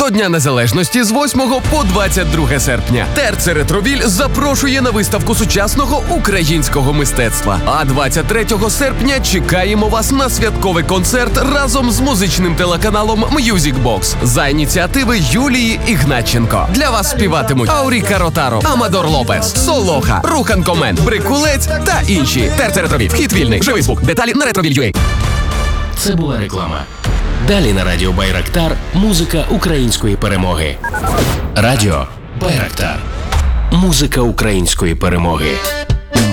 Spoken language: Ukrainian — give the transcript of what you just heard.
До Дня Незалежності з 8 по 22 серпня. Терце Ретровіль запрошує на виставку сучасного українського мистецтва. А 23 серпня чекаємо вас на святковий концерт разом з музичним телеканалом Music Box за ініціативи Юлії Ігнатченко. Для вас співатимуть Ауріка Ротаро, Амадор Лопес, Солоха, Рухан Комен, Брикулець та інші. Терце Ретровіль. Вхід вільний. Живий звук. Деталі на Ретровіль.ua. Це була реклама. Далі на радіо Байрактар музика української перемоги. Радіо Байрактар. Музика української перемоги.